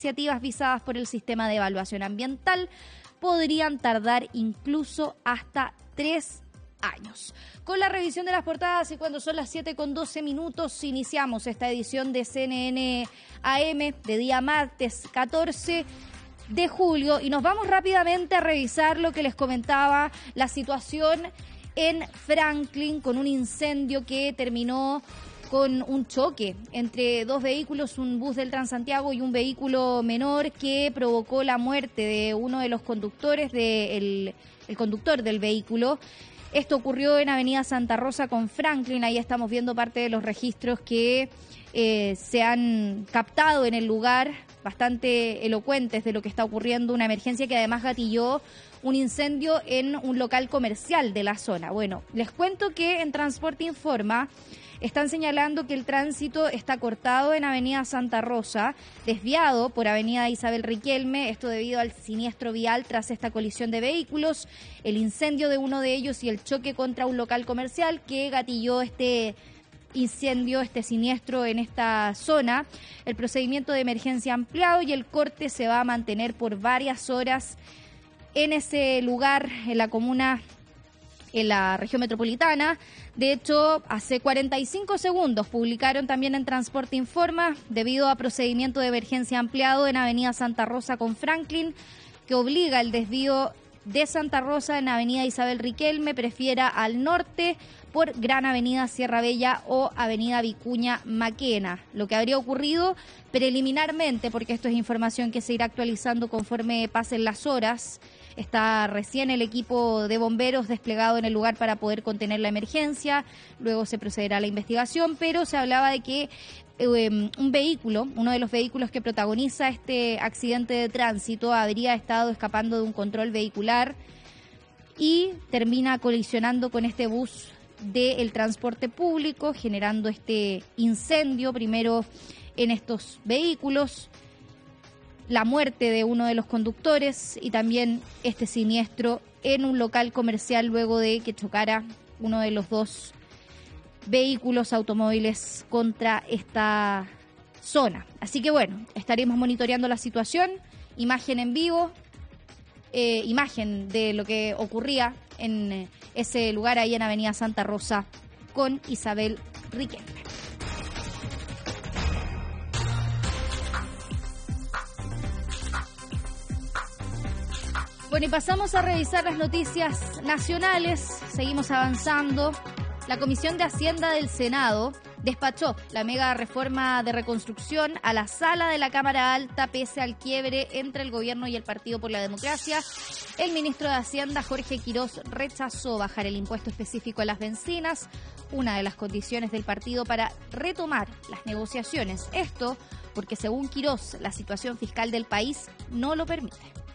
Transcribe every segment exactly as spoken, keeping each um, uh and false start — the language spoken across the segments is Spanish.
iniciativas visadas por el sistema de evaluación ambiental podrían tardar incluso hasta tres años. Con la revisión de las portadas y cuando son las siete con doce minutos, iniciamos esta edición de C N N A M de día martes catorce de julio y nos vamos rápidamente a revisar lo que les comentaba, la situación en Franklin con un incendio que terminó con un choque entre dos vehículos, un bus del Transantiago y un vehículo menor que provocó la muerte de uno de los conductores, de el, el conductor del vehículo. Esto ocurrió en Avenida Santa Rosa con Franklin, ahí estamos viendo parte de los registros que eh, se han captado en el lugar, bastante elocuentes de lo que está ocurriendo, una emergencia que además gatilló un incendio en un local comercial de la zona. Bueno, les cuento que en Transporte Informa están señalando que el tránsito está cortado en Avenida Santa Rosa, desviado por Avenida Isabel Riquelme, esto debido al siniestro vial tras esta colisión de vehículos, el incendio de uno de ellos y el choque contra un local comercial que gatilló este incendio, este siniestro en esta zona. El procedimiento de emergencia ampliado y el corte se va a mantener por varias horas en ese lugar, en la comuna, en la región metropolitana. De hecho, hace cuarenta y cinco segundos publicaron también en Transporte Informa, debido a procedimiento de emergencia ampliado en Avenida Santa Rosa con Franklin, que obliga el desvío de Santa Rosa en Avenida Isabel Riquelme, prefiera al norte por Gran Avenida Sierra Bella o Avenida Vicuña Maquena. Lo que habría ocurrido preliminarmente, porque esto es información que se irá actualizando conforme pasen las horas, está recién el equipo de bomberos desplegado en el lugar para poder contener la emergencia, luego se procederá a la investigación, pero se hablaba de que eh, un vehículo, uno de los vehículos que protagoniza este accidente de tránsito, habría estado escapando de un control vehicular y termina colisionando con este bus del transporte público, generando este incendio, primero en estos vehículos, la muerte de uno de los conductores y también este siniestro en un local comercial luego de que chocara uno de los dos vehículos automóviles contra esta zona. Así que bueno, estaremos monitoreando la situación, imagen en vivo, eh, imagen de lo que ocurría en eh, ese lugar ahí en Avenida Santa Rosa con Isabel Riquelme. Bueno, y pasamos a revisar las noticias nacionales. Seguimos avanzando. La Comisión de Hacienda del Senado despachó la mega reforma de reconstrucción a la sala de la Cámara Alta pese al quiebre entre el gobierno y el Partido por la Democracia. El ministro de Hacienda, Jorge Quirós, rechazó bajar el impuesto específico a las bencinas, una de las condiciones del partido para retomar las negociaciones. Esto porque, según Quirós, la situación fiscal del país no lo permite.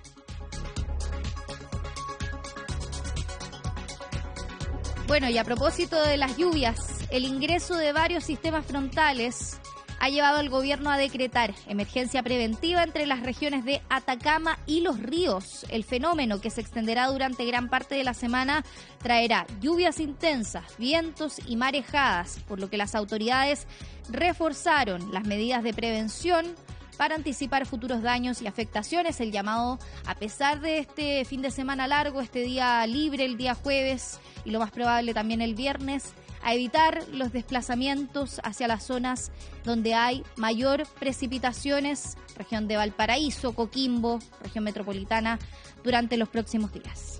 Bueno, y a propósito de las lluvias, el ingreso de varios sistemas frontales ha llevado al gobierno a decretar emergencia preventiva entre las regiones de Atacama y Los Ríos. El fenómeno, que se extenderá durante gran parte de la semana, traerá lluvias intensas, vientos y marejadas, por lo que las autoridades reforzaron las medidas de prevención para anticipar futuros daños y afectaciones. El llamado, a pesar de este fin de semana largo, este día libre, el día jueves y lo más probable también el viernes, a evitar los desplazamientos hacia las zonas donde hay mayor precipitaciones, región de Valparaíso, Coquimbo, región metropolitana, durante los próximos días.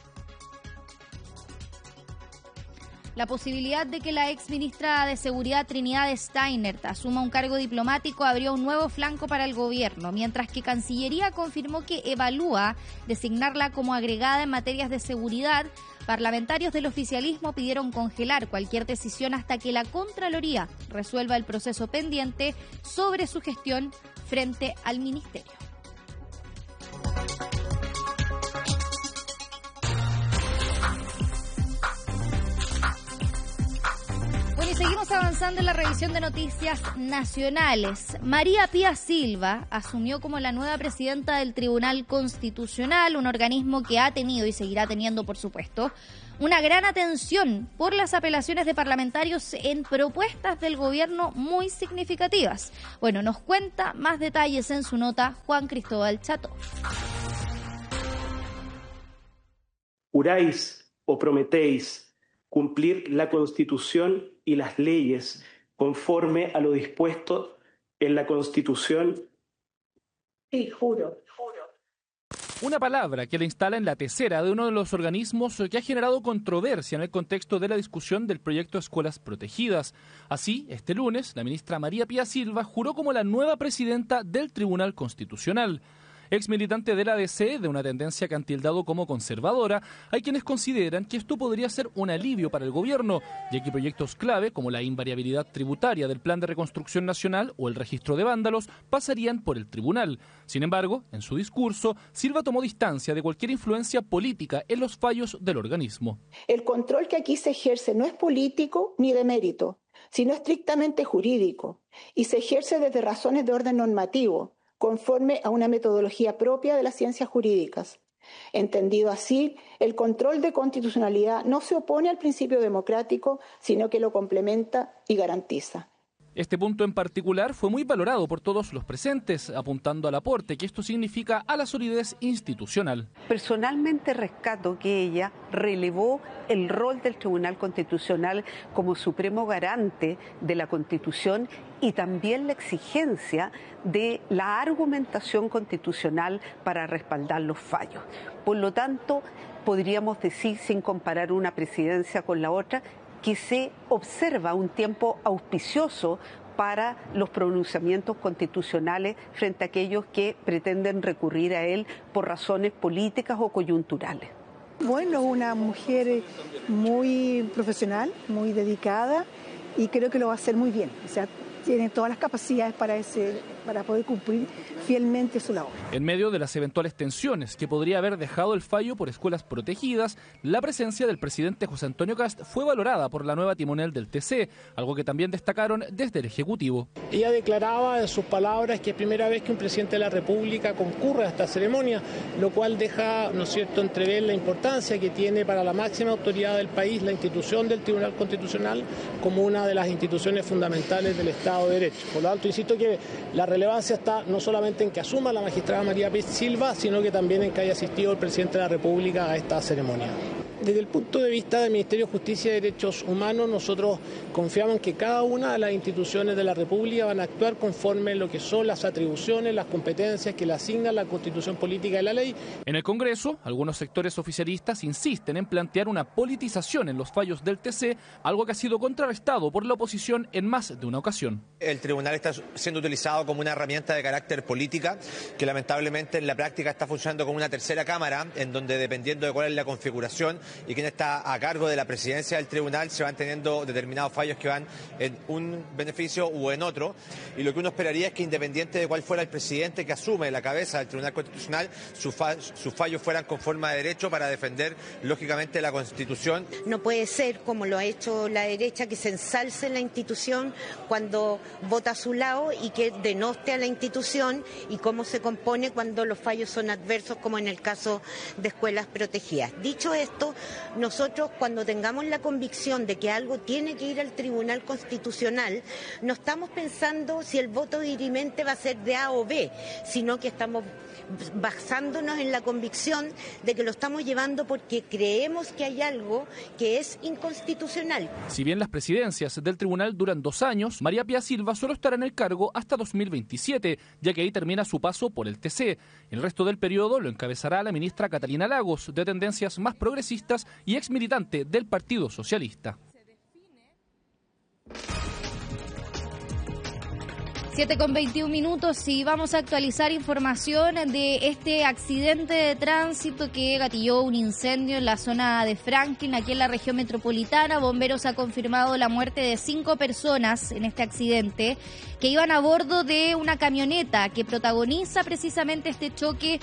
La posibilidad de que la ex ministra de Seguridad Trinidad Steinert asuma un cargo diplomático abrió un nuevo flanco para el gobierno, mientras que Cancillería confirmó que evalúa designarla como agregada en materias de seguridad. Parlamentarios del oficialismo pidieron congelar cualquier decisión hasta que la Contraloría resuelva el proceso pendiente sobre su gestión frente al ministerio. seguimos avanzando en la revisión de noticias nacionales. María Pía Silva asumió como la nueva presidenta del Tribunal Constitucional, un organismo que ha tenido y seguirá teniendo, por supuesto, una gran atención por las apelaciones de parlamentarios en propuestas del gobierno muy significativas. Bueno, nos cuenta más detalles en su nota Juan Cristóbal Chato. Juráis o prometéis cumplir la Constitución y las leyes conforme a lo dispuesto en la Constitución. Sí, juro. Una palabra que la instala en la tesera de uno de los organismos que ha generado controversia en el contexto de la discusión del proyecto de Escuelas Protegidas. Así, este lunes, la ministra María Pía Silva juró como la nueva presidenta del Tribunal Constitucional. Ex militante de la A D C, de una tendencia que han tildado como conservadora, hay quienes consideran que esto podría ser un alivio para el gobierno, ya que proyectos clave como la invariabilidad tributaria del Plan de Reconstrucción Nacional o el registro de vándalos pasarían por el tribunal. Sin embargo, en su discurso, Silva tomó distancia de cualquier influencia política en los fallos del organismo. El control que aquí se ejerce no es político ni de mérito, sino estrictamente jurídico, y se ejerce desde razones de orden normativo, conforme a una metodología propia de las ciencias jurídicas. Entendido así, el control de constitucionalidad no se opone al principio democrático, sino que lo complementa y garantiza. Este punto en particular fue muy valorado por todos los presentes, apuntando al aporte que esto significa a la solidez institucional. Personalmente rescato que ella relevó el rol del Tribunal Constitucional como supremo garante de la Constitución y también la exigencia de la argumentación constitucional para respaldar los fallos. Por lo tanto, podríamos decir, sin comparar una presidencia con la otra, que se observa un tiempo auspicioso para los pronunciamientos constitucionales frente a aquellos que pretenden recurrir a él por razones políticas o coyunturales. Bueno, una mujer muy profesional, muy dedicada y creo que lo va a hacer muy bien. O sea, tiene todas las capacidades para, ese, para poder cumplir fielmente su labor. En medio de las eventuales tensiones que podría haber dejado el fallo por escuelas protegidas, la presencia del presidente José Antonio Kast fue valorada por la nueva timonel del T C, algo que también destacaron desde el Ejecutivo. Ella declaraba en sus palabras que es primera vez que un presidente de la República concurre a esta ceremonia, lo cual deja, ¿no es cierto?, entrever la importancia que tiene para la máxima autoridad del país la institución del Tribunal Constitucional como una de las instituciones fundamentales del Estado de Derecho. Por lo tanto, insisto que la relevancia está no solamente en que asuma la magistrada María Pía Silva, sino que también en que haya asistido el presidente de la República a esta ceremonia. Desde el punto de vista del Ministerio de Justicia y Derechos Humanos, nosotros confiamos en que cada una de las instituciones de la República van a actuar conforme a lo que son las atribuciones, las competencias que le asignan la Constitución Política y la ley. En el Congreso, algunos sectores oficialistas insisten en plantear una politización en los fallos del T C, algo que ha sido contrarrestado por la oposición en más de una ocasión. El tribunal está siendo utilizado como una herramienta de carácter política, que lamentablemente en la práctica está funcionando como una tercera cámara, en donde dependiendo de cuál es la configuración y quién está a cargo de la presidencia del tribunal, se van teniendo determinados fallos que van en un beneficio u en otro. Y lo que uno esperaría es que, independiente de cuál fuera el presidente que asume la cabeza del Tribunal Constitucional, sus, fa sus fallos fueran conforme a derecho para defender, lógicamente, la Constitución. No puede ser, como lo ha hecho la derecha, que se ensalce la institución cuando vota a su lado y que denoste a la institución y cómo se compone cuando los fallos son adversos, como en el caso de escuelas protegidas. Dicho esto, nosotros, cuando tengamos la convicción de que algo tiene que ir al Tribunal Constitucional, no estamos pensando si el voto dirimente va a ser de A o B, sino que estamos basándonos en la convicción de que lo estamos llevando porque creemos que hay algo que es inconstitucional. Si bien las presidencias del tribunal duran dos años, María Pía Silva solo estará en el cargo hasta dos mil veintisiete, ya que ahí termina su paso por el T C. El resto del periodo lo encabezará la ministra Catalina Lagos, de tendencias más progresistas y ex militante del Partido Socialista. siete con veintiún minutos y vamos a actualizar información de este accidente de tránsito que gatilló un incendio en la zona de Franklin, aquí en la región metropolitana. Bomberos ha confirmado la muerte de cinco personas en este accidente que iban a bordo de una camioneta que protagoniza precisamente este choque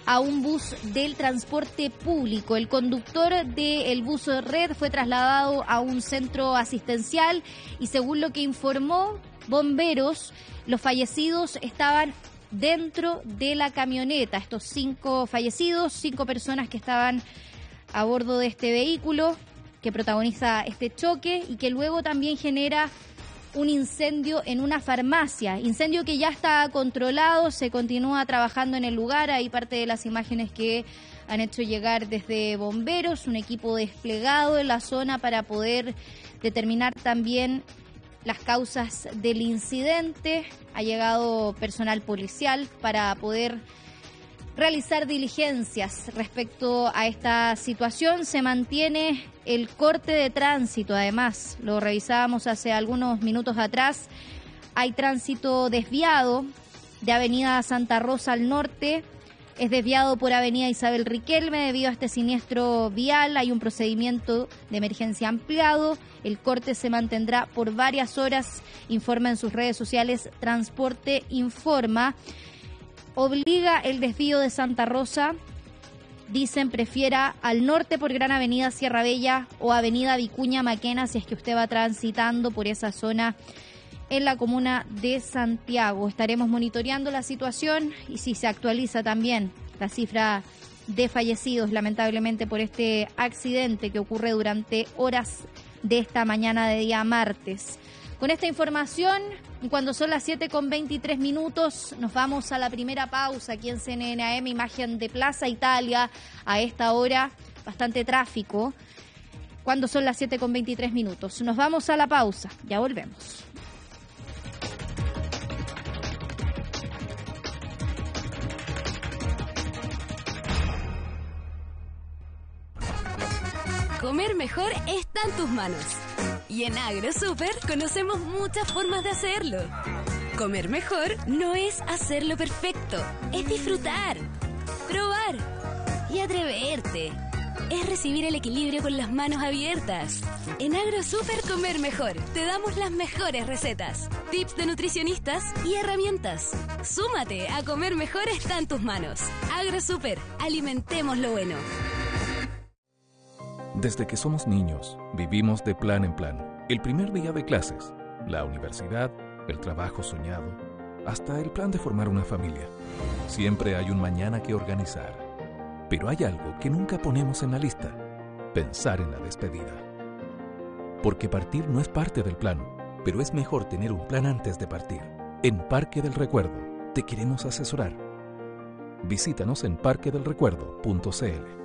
a un bus del transporte público. El conductor del bus Red fue trasladado a un centro asistencial y según lo que informó Bomberos, los fallecidos estaban dentro de la camioneta. Estos cinco fallecidos, cinco personas que estaban a bordo de este vehículo que protagoniza este choque y que luego también genera un incendio en una farmacia, incendio que ya está controlado, se continúa trabajando en el lugar. Hay parte de las imágenes que han hecho llegar desde Bomberos, un equipo desplegado en la zona para poder determinar también las causas del incidente. Ha llegado personal policial para poder realizar diligencias respecto a esta situación. Se mantiene el corte de tránsito, además, lo revisábamos hace algunos minutos atrás. Hay tránsito desviado de Avenida Santa Rosa al norte, es desviado por Avenida Isabel Riquelme debido a este siniestro vial. Hay un procedimiento de emergencia ampliado. El corte se mantendrá por varias horas, informa en sus redes sociales Transporte Informa. Obliga el desvío de Santa Rosa, dicen, prefiera al norte por Gran Avenida Sierra Bella o Avenida Vicuña Maquena si es que usted va transitando por esa zona en la comuna de Santiago. Estaremos monitoreando la situación y si se actualiza también la cifra de fallecidos, lamentablemente, por este accidente que ocurre durante horas de esta mañana de día martes. Con esta información, cuando son las siete con veintitrés minutos, nos vamos a la primera pausa aquí en C N N A M, imagen de Plaza Italia a esta hora, bastante tráfico. Cuando son las siete con veintitrés minutos, nos vamos a la pausa, ya volvemos. Comer mejor está en tus manos. Y en AgroSuper conocemos muchas formas de hacerlo. Comer mejor no es hacerlo perfecto, es disfrutar, probar y atreverte. Es recibir el equilibrio con las manos abiertas. En AgroSuper Comer Mejor te damos las mejores recetas, tips de nutricionistas y herramientas. Súmate a Comer Mejor está en tus manos. AgroSuper, alimentemos lo bueno. Desde que somos niños, vivimos de plan en plan. El primer día de clases, la universidad, el trabajo soñado, hasta el plan de formar una familia. Siempre hay un mañana que organizar. Pero hay algo que nunca ponemos en la lista: pensar en la despedida. Porque partir no es parte del plan, pero es mejor tener un plan antes de partir. En Parque del Recuerdo te queremos asesorar. Visítanos en parque del recuerdo punto c l.